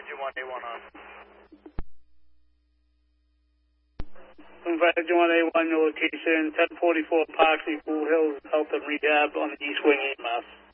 1A1 on. Confirm 1A1, your location, 1044 Parkley, Blue Hills Health and Rehab on the East Wing EMS.